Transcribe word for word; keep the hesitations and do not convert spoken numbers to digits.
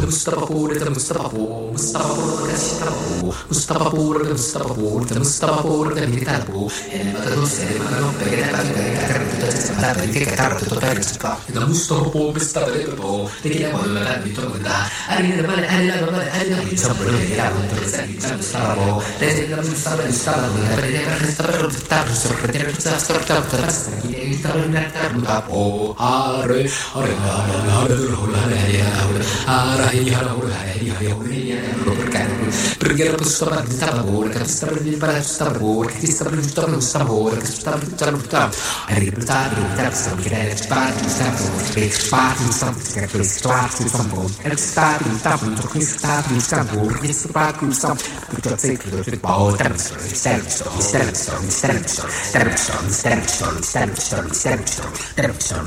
Mustafa Pur, the Mustafa Pur, Mustafa Pur, the Shitabu, Mustafa Pur, the Mustafa Pur, the Mustafa Pur, the Militabu, and Matadus, and Mano, the Mustafa Pur, Mustafa Pur, the Kiamon, the Toga, and the Mala, and the Mala, and the Mustafa, the Mustafa, the Mustafa, the Mustafa, Oh, Hare, Hare, perché la postura di lavoro, che sta per il lavoro, che sta per il lavoro, che sta per il lavoro, a riportare il terzo, che è spazio, spazio, spazio, spazio, spazio, spazio, e spazio, spazio, che sta per il lavoro, che sta per il lavoro, tutto il ciclo del pao, terzo, terzo, terzo, terzo, terzo, terzo, terzo, terzo, terzo,